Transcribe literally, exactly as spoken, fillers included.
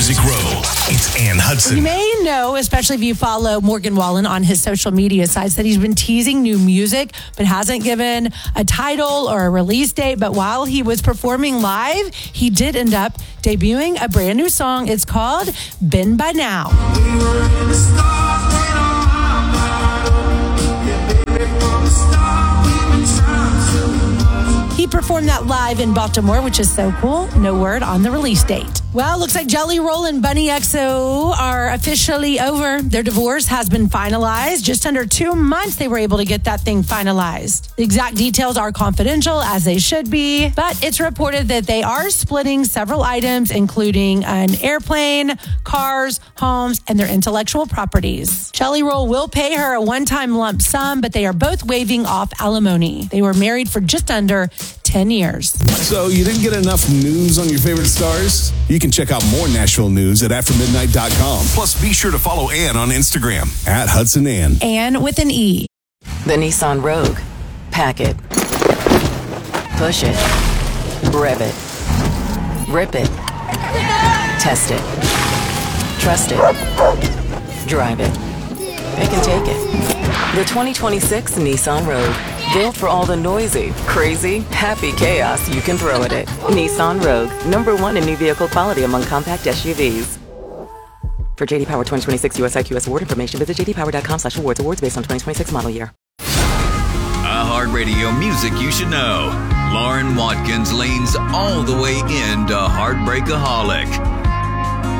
Music Row. It's Ann Hudson. You may know, especially if you follow Morgan Wallen on his social media sites, that he's been teasing new music, but hasn't given a title or a release date. But while he was performing live, he did end up debuting a brand new song. It's called Bend By Now. We were in the stars, they don't have that. Yeah, baby, from the start, we've been trying to. He performed that live in Baltimore, which is so cool. No word on the release date. Well, looks like Jelly Roll and Bunny X O are officially over. Their divorce has been finalized. Just under two months, they were able to get that thing finalized. The exact details are confidential, as they should be, but it's reported that they are splitting several items, including an airplane, cars, homes, and their intellectual properties. Jelly Roll will pay her a one-time lump sum, but they are both waiving off alimony. They were married for just under ten years. So you didn't get enough news on your favorite stars? You can check out more Nashville news at after midnight dot com. Plus, be sure to follow Ann on Instagram. At Hudson Ann. Ann with an E. The Nissan Rogue. Pack it. Push it. Rev it. Rip it. Test it. Trust it. Drive it. It can take it. The twenty twenty-six Nissan Rogue. Built for all the noisy, crazy, happy chaos you can throw at it. Nissan Rogue, number one in new vehicle quality among compact S U Vs. For J D Power twenty twenty-six U S I Q S award information, visit j d power dot com slash awards. Awards based on twenty twenty-six model year. iHeartRadio music you should know. Lauren Watkins leans all the way into Heartbreakaholic.